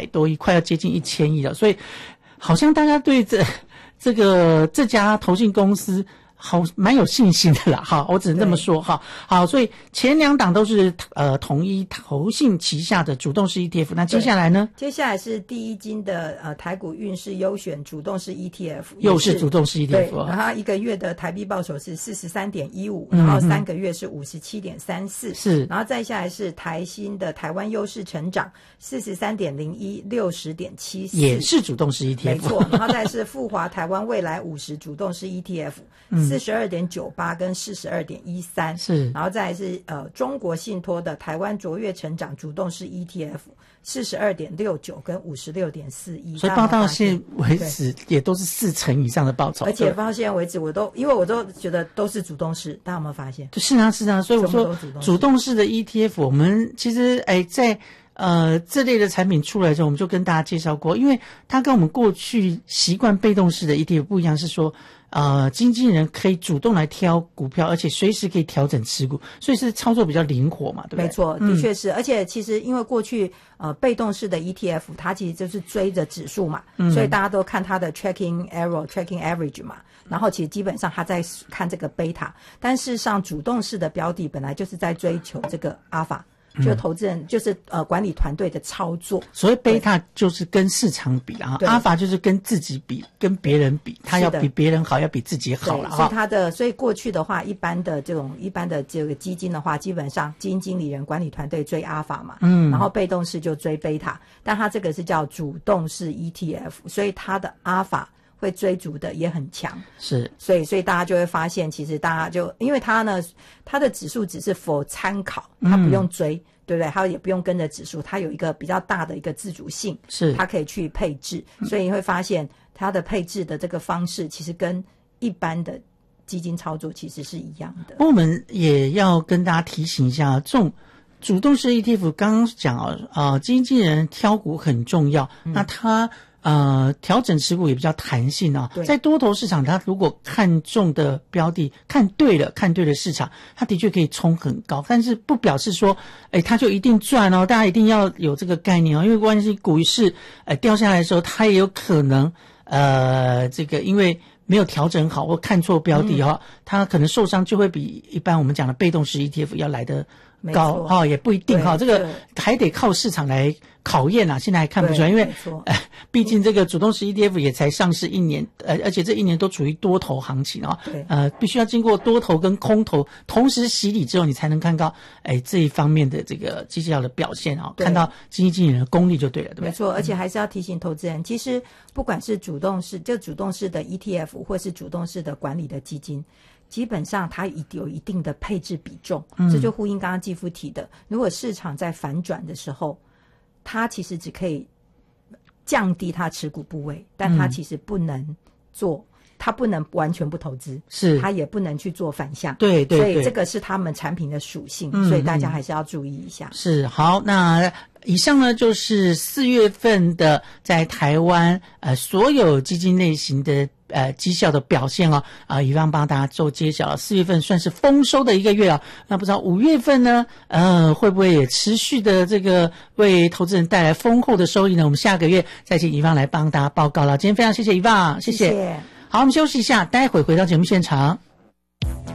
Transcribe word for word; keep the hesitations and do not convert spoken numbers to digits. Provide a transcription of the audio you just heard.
百多亿，快要接近一千亿了，所以好像大家对这这个这家投信公司好蛮有信心的啦，哈，我只能这么说哈。好，所以前两档都是呃统一投信旗下的主动式 E T F， 那接下来呢？ 接下来是第一金的呃台股运势优选主动式 E T F， 又是主动式 E T F， 对，然后一个月的台币报酬是 四十三点一五， 然后三个月是 五十七点三四， 是，然后再下来是台新的台湾优势成长 四十三点零一， 六十点七四， 也是主动式 E T F， 没错，然后再是富华台湾未来五十主动式 E T F， 四十二点九八跟 四十二点一三， 是，然后再来是呃中国信托的台湾卓越成长主动式 E T F， 四十二点六九跟 五十六点四一， 所以报到现为止也都是四成以上的报酬， 而且到现在为止我都因为我都觉得都是主动式，大家有没有发现？ 是啊是啊，所以我说主动式的 E T F 我们其实哎在呃这类的产品出来之后我们就跟大家介绍过，因为它跟我们过去习惯被动式的 E T F 不一样，是说呃，经纪人可以主动来挑股票，而且随时可以调整持股，所以是操作比较灵活嘛，对不对？ 没错，的确是、嗯。而且其实因为过去呃被动式的 E T F， 它其实就是追着指数嘛、嗯，所以大家都看它的 tracking error、tracking average 嘛。然后其实基本上它在看这个贝塔，但事实上主动式的标的本来就是在追求这个阿尔法。就投资人、嗯、就是呃管理团队的操作， 所谓贝塔就是跟市场比啊，阿尔法就是跟自己比，跟别人比，他要比别人好，要比自己好了。 所以他的所以过去的话，一般的这种一般的这个基金的话，基本上基金经理人管理团队追阿尔法嘛，嗯，然后被动式就追贝塔，但他这个是叫主动式 E T F， 所以他的阿尔法会追逐的也很强，是，所以所以大家就会发现，其实大家就因为它呢，它的指数只是 for 参考，它不用追，嗯、对不对？它也不用跟着指数，它有一个比较大的一个自主性，是，它可以去配置，所以你会发现它的配置的这个方式，其实跟一般的基金操作其实是一样的。 我们也要跟大家提醒一下，这种主动式 E T F 刚刚讲啊，呃，基金经理人挑股很重要，嗯、那他。呃，调整持股也比较弹性啊。在多头市场，它如果看中的标的看对了，看对了市场，它的确可以冲很高，但是不表示说，哎，它就一定赚哦。大家一定要有这个概念哦，因为关系股市呃掉下来的时候，它也有可能呃，这个因为没有调整好或看错标的哈、哦嗯，它可能受伤就会比一般我们讲的被动式 E T F 要来得高哈、哦，也不一定哈、哦，这个还得靠市场来考验啊，现在还看不出来，因为呃，毕竟这个主动式 E T F 也才上市一年，呃，而且这一年都处于多头行情啊、哦，呃，必须要经过多头跟空头同时洗礼之后，你才能看到哎这一方面的这个绩效的表现啊、哦，看到基金经理人的功力就对了，对不对？ 没错，而且还是要提醒投资人，其实不管是主动式就主动式的 E T F 或是主动式的管理的基金。基本上它有一定的配置比重，嗯、这就呼应刚刚季夫提的，如果市场在反转的时候，它其实只可以降低它持股部位，但它其实不能做，它不能完全不投资，是它也不能去做反向，对对对，所以这个是他们产品的属性，嗯、所以大家还是要注意一下。 是，好，那以上呢就是四月份的在台湾呃所有基金类型的呃绩效的表现哦，啊、呃，以方帮大家做揭晓。四月份算是丰收的一个月啊，那不知道五月份呢，呃，会不会也持续的这个为投资人带来丰厚的收益呢？我们下个月再请以方来帮大家报告了。今天非常谢谢以方，谢谢。谢谢。好，我们休息一下，待会回到节目现场。